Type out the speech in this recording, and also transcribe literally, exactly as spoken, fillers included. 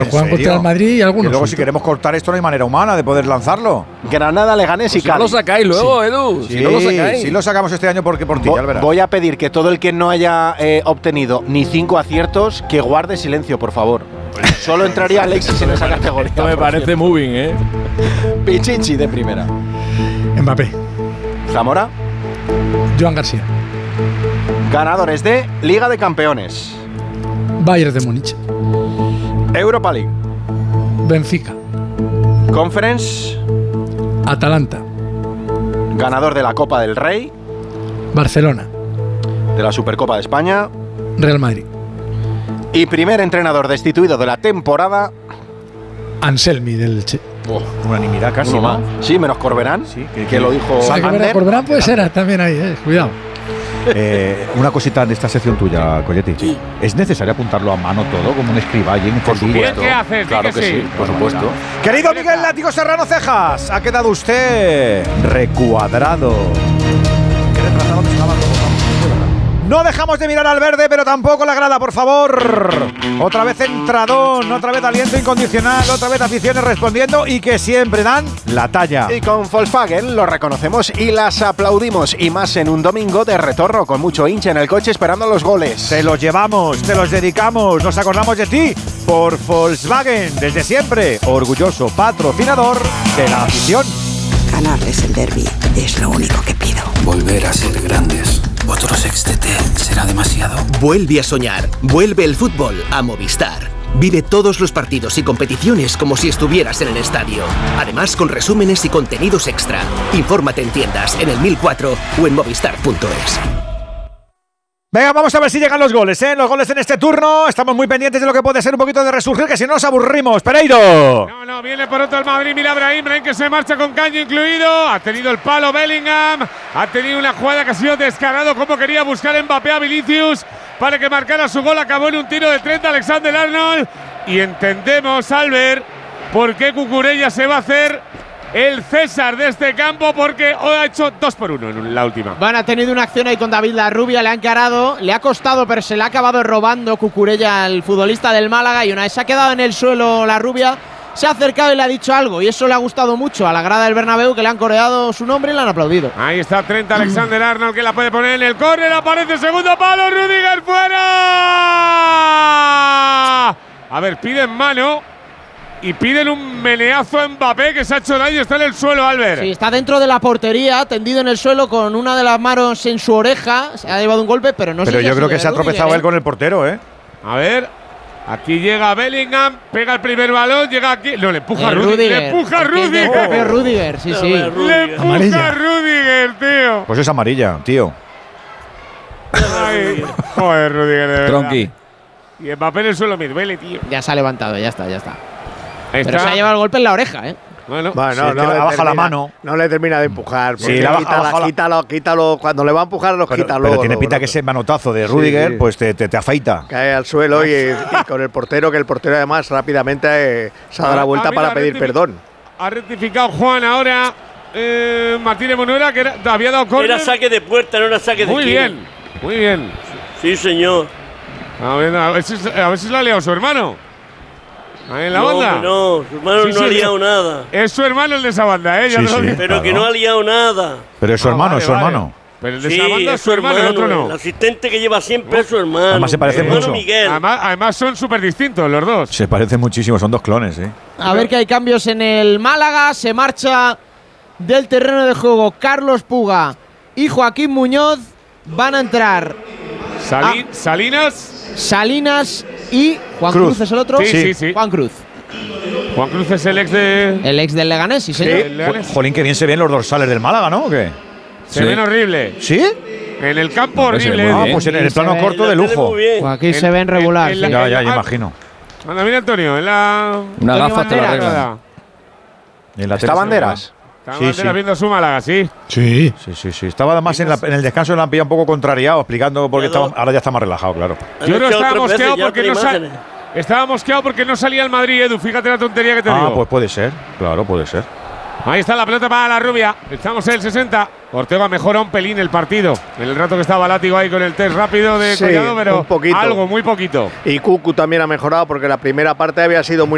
Juegan contra el Madrid y algunos. Y luego, si queremos cortar esto, no hay manera humana de poder lanzarlo. Granada, Leganés pues y Cádiz. Si no lo sacáis luego, sí. Edu. Sí, si no lo sacáis. sí lo sacamos este año porque por ti, Vo ya verás. Voy a pedir que todo el que no haya eh, obtenido ni cinco aciertos, que guarde silencio, por favor. Solo entraría Alexis en esa categoría. Esto me parece cierto. Moving, ¿eh? Pichichi de primera. Mbappé. Zamora. Joan García. Ganadores de Liga de Campeones. Bayern de Múnich. Europa League. Benfica. Conference. Atalanta. Ganador de la Copa del Rey. Barcelona. De la Supercopa de España. Real Madrid. Y primer entrenador destituido de la temporada. Anselmi del Che. Oh, unanimidad casi, ¿no? ¿no? Sí, menos Corberán, sí, que, que lo dijo Ander. Corberán puede ser también ahí, eh. Cuidado. Eh, una cosita de esta sección tuya, Colletti. Sí. ¿Es necesario apuntarlo a mano todo, como un escriba allí en Por supuesto. ¿Qué haces? Claro que que sí, sí, por supuesto. Querido Miguel Látigo Serrano Cejas, ha quedado usted recuadrado. Qué retrasado que estaba todo. No dejamos de mirar al verde, pero tampoco la grada, por favor. Otra vez entradón, otra vez aliento incondicional, otra vez aficiones respondiendo y que siempre dan la talla. Y con Volkswagen lo reconocemos y las aplaudimos. Y más en un domingo de retorno con mucho hincha en el coche esperando los goles. Te los llevamos, te los dedicamos, nos acordamos de ti por Volkswagen. Desde siempre, orgulloso patrocinador de la afición. Ganarles el derbi es lo único que pido. Volver a ser grandes. Otro sextete será demasiado. Vuelve a soñar. Vuelve el fútbol a Movistar. Vive todos los partidos y competiciones como si estuvieras en el estadio. Además, con resúmenes y contenidos extra. Infórmate en tiendas, en el mil cuatro o en movistar punto es. Venga, vamos a ver si llegan los goles, ¿eh? Los goles en este turno. Estamos muy pendientes de lo que puede ser un poquito de resurgir, que si no nos aburrimos. ¡Pereiro! No, no, viene por otro el Madrid. Mira Brahim, Brahim que se marcha con caño incluido. Ha tenido el palo Bellingham. Ha tenido una jugada que ha sido descarado, como quería buscar Mbappé a Vinicius para que marcara su gol. Acabó en un tiro de treinta Alexander-Arnold. Y entendemos, Albert, por qué Cucurella se va a hacer el César de este campo, porque hoy ha hecho dos por uno en la última. Bueno, ha tenido una acción ahí con David Larrubia, le ha encarado, le ha costado, pero se le ha acabado robando Cucurella, el futbolista del Málaga, y una vez se ha quedado en el suelo Larrubia, se ha acercado y le ha dicho algo, y eso le ha gustado mucho a la grada del Bernabéu, que le han coreado su nombre y le han aplaudido. Ahí está treinta Alexander-Arnold, que la puede poner en el córner, aparece segundo palo, Rüdiger fuera. A ver, piden mano. Y piden un meneazo a Mbappé, que se ha hecho daño, está en el suelo, Albert. Sí, está dentro de la portería, tendido en el suelo con una de las manos en su oreja. Se ha llevado un golpe, pero no sé. Pero yo creo que se ha tropezado Rudiger, él con el portero, ¿eh? A ver, aquí llega Bellingham, pega el primer balón, llega aquí. No, le empuja a Rudiger. Le empuja a Rudiger. Oh. Rudiger, sí, sí. Le empuja a Rudiger, tío. Pues es amarilla, tío. Ay, joder, Rudiger, de verdad. Tronqui. Y Mbappé en el suelo, me duele, tío. Ya se ha levantado, ya está, ya está. Ahí Pero está. se ha llevado el golpe en la oreja, ¿eh? Bueno, bueno sí, no, no le le baja termina, la mano. No le termina de empujar. Sí, le baja, quítala, baja la... quítalo, quítalo. Cuando le va a empujar, los pero, quita pero luego. tiene pinta luego, que luego. ese manotazo de Rüdiger, sí, sí. pues te, te, te afeita. Cae al suelo y, y con el portero, que el portero además rápidamente eh, se ha dado la vuelta ah, mira, para pedir perdón. Ha rectificado Juan ahora. Eh, Martínez Monuera, que era, había dado córner. Era saque de puerta, no era saque de Muy esquina. bien, muy bien. Sí, señor. A ver, a ver, si, a ver si se la ha liado su hermano. Ahí en la no, banda. No, su hermano sí, no sí, ha liado nada. Es su hermano el de esa banda, ¿eh? Ya sí, te lo sí, digo. Pero claro. que no ha liado nada. Pero es su ah, hermano, vale, es su vale. hermano. Pero el de sí, esa banda es su hermano, el otro no. El asistente que lleva siempre es su hermano. Además se parecen hermano mucho. Miguel. Además, además son súper distintos los dos. Se parecen muchísimo, son dos clones, ¿eh? A ver que hay cambios en el Málaga. Se marcha del terreno de juego Carlos Puga y Joaquín Muñoz. Van a entrar Sali a Salinas. Salinas y Juan Cruz. Cruz. ¿Es el otro? Sí, sí, sí. Juan Cruz. Juan Cruz es el ex de… El ex del Leganés, sí, señor. El Leganés. Jolín, que bien se ven los dorsales del Málaga, ¿no? ¿O qué? Se Sí. ven horrible. ¿Sí? En el campo Hombre, se ve horrible. muy Ah, bien. pues en el Sí, plano se corto En de la tele lujo. muy bien. Aquí En- se ven regular. en la- sí. Ya, ya, Ah, imagino. Anda, mira Antonio, en la… Una Antonio gafa te la Banderas. arreglan. En la ¿Está tele- Banderas? Está Sí, Banderas sí. viendo su Málaga, sí. Sí. Sí, sí, sí. Estaba además en, la- en el descanso, la han pillado un poco contrariado, explicando porque Ya no- estaba, ahora ya está más relajado, claro. Han Yo no echado estaba tres veces mosqueado ya porque otra no sa- imágenes. Estaba mosqueado porque no salía el Madrid, Edu. Fíjate la tontería que te Ah, digo. pues puede ser. Claro, puede ser. Ahí está la pelota para la rubia. Estamos en el sesenta. Ortega mejora un pelín el partido. En el rato que estaba Látigo ahí con el test rápido de Sí, Collado, pero un poquito. algo, muy poquito. Y Cucu también ha mejorado porque la primera parte había sido muy